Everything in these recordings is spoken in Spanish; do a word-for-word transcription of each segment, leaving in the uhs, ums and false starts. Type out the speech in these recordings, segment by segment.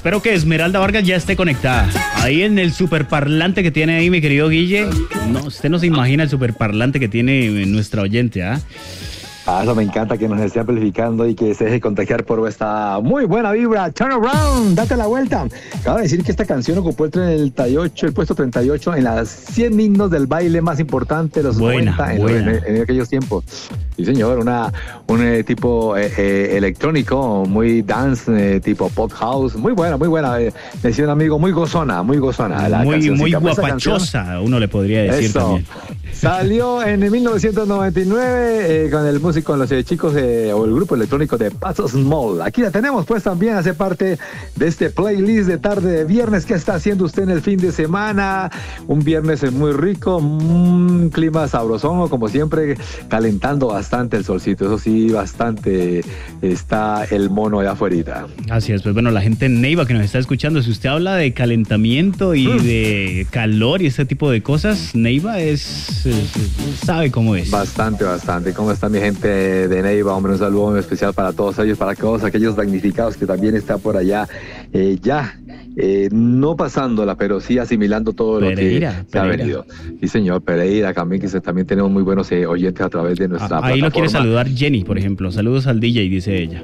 Espero que Esmeralda Vargas ya esté conectada. Ahí en el superparlante que tiene ahí mi querido Guille. No, usted no se imagina el superparlante que tiene nuestra oyente, ¿ah? ¿eh? Ah, eso me encanta, que nos esté amplificando y que se deje contagiar por esta muy buena vibra. Turn around, date la vuelta. Acaba de decir que esta canción ocupó el treinta y ocho, el puesto treinta y ocho en las cien himnos del baile más importante de los buena, noventa en, buena. en, en aquellos tiempos. Sí, señor, una, un eh, tipo eh, eh, electrónico, muy dance, eh, tipo pop house, muy buena, muy buena. Eh, me decía un amigo, muy gozona, muy gozona. La muy muy pues, guapachosa, uno le podría decir eso. También. Salió en mil novecientos noventa y nueve eh, con el músico, con los eh, chicos eh, o el grupo electrónico de Paso Small. Aquí la tenemos, pues también hace parte de este playlist de tarde de viernes. ¿Qué está haciendo usted en el fin de semana? Un viernes muy rico, un clima sabrosón, como siempre, calentando bastante el solcito. Eso sí, bastante está el mono allá afuera. Así es, pues bueno, la gente en Neiva que nos está escuchando, si usted habla de calentamiento y mm. de calor y ese tipo de cosas, Neiva es, es, es sabe cómo es. Bastante, bastante. ¿Cómo está mi gente de Neiva? Hombre, un saludo muy especial para todos ellos, para todos aquellos damnificados que también están por allá, eh, ya, eh, no pasándola, pero sí asimilando todo Pereira, lo que se Pereira. ha venido. Sí, señor, Pereira también, que se, también tenemos muy buenos eh, oyentes a través de nuestra ah, plataforma. Ahí lo quiere saludar Jenny, por ejemplo. Saludos al D J, dice ella.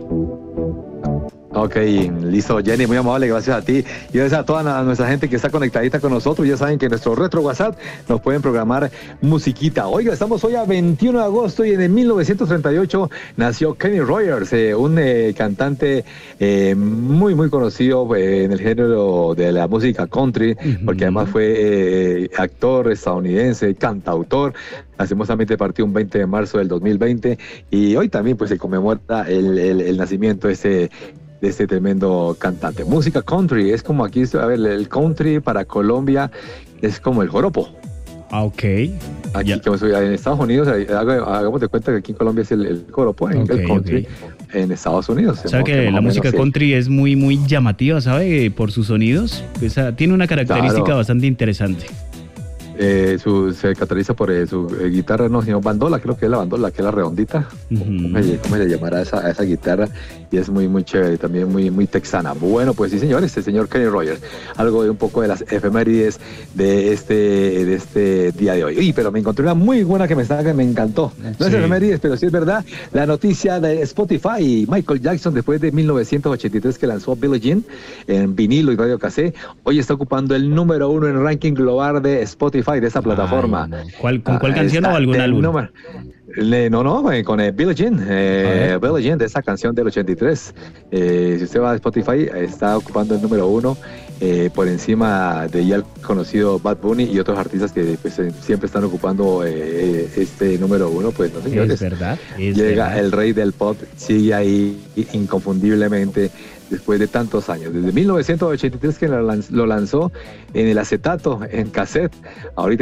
Ok, listo, Jenny, muy amable, gracias a ti. Y gracias a toda nuestra gente que está conectadita con nosotros. Ya saben que en nuestro retro WhatsApp nos pueden programar musiquita. Oiga, estamos hoy a veintiuno de agosto y en el mil novecientos treinta y ocho nació Kenny Rogers, eh, un eh, cantante eh, muy, muy conocido eh, en el género de la música country, uh-huh. porque además fue eh, actor estadounidense, cantautor. Lastimosamente partió un veinte de marzo del dos mil veinte y hoy también pues se conmemora el, el, el nacimiento de este de este tremendo cantante. Música country, es como aquí, a ver, el country para Colombia es como el joropo. Ah, ok. Aquí, en Estados Unidos, hagamos de cuenta que aquí en Colombia es el, el joropo, en okay, el country, okay. En Estados Unidos. ¿Sabe que la música country es muy, muy llamativa, sabe? Por sus sonidos. Pues, tiene una característica claro. bastante interesante. Eh, su, se caracteriza por eh, su eh, guitarra, no, sino bandola, creo que es la bandola, que es la redondita. Uh-huh. ¿Cómo, ¿Cómo se llamará esa, a esa guitarra? Y es muy, muy chévere, también muy, muy texana. Bueno, pues sí, señor, este señor Kenny Rogers, algo de un poco de las efemérides de este, de este día de hoy. Uy, pero me encontré una muy buena que me, está, que me encantó. No sí. es efemérides, pero sí es verdad. La noticia de Spotify, Michael Jackson, después de mil novecientos ochenta y tres que lanzó Billie Jean en vinilo y radio cassette, hoy está ocupando el número uno en el ranking global de Spotify, de esa plataforma. Ay, no. ¿Cuál, ¿Con cuál ah, canción o algún álbum? Número, le, no, no, eh, con eh, Billie Jean, eh, Billie Jean, de esa canción del ochenta y tres. Eh, si usted va a Spotify, está ocupando el número uno eh, por encima de ya el conocido Bad Bunny y otros artistas que pues, eh, siempre están ocupando eh, este número uno. Pues no, señores. Es verdad. Es Llega verdad. el rey del pop, sigue ahí inconfundiblemente después de tantos años. Desde mil novecientos ochenta y tres que lo lanzó en el acetato, en cassette. Ahorita